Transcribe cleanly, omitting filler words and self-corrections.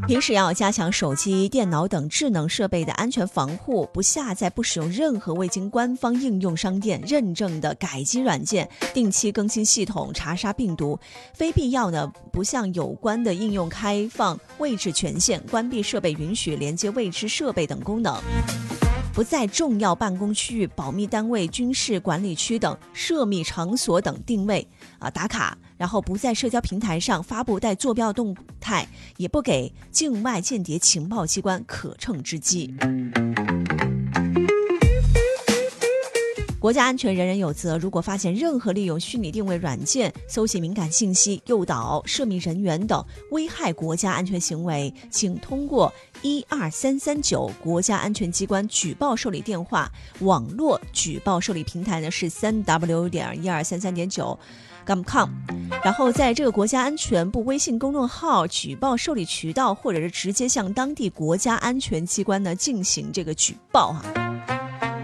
平时要加强手机、电脑等智能设备的安全防护，不下载、不使用任何未经官方应用商店认证的改机软件，定期更新系统，查杀病毒。非必要呢，不向有关的应用开放位置权限，关闭设备允许连接未知设备等功能。不在重要办公区域、保密单位、军事管理区等涉密场所等定位打卡，然后不在社交平台上发布带坐标动态，也不给境外间谍情报机关可乘之机。国家安全人人有责，如果发现任何利用虚拟定位软件搜集敏感信息、诱导涉密人员等危害国家安全行为，请通过12339国家安全机关举报受理电话，网络举报受理平台呢是3w.1233.9.com， 然后在这个国家安全部微信公众号举报受理渠道，或者是直接向当地国家安全机关呢进行这个举报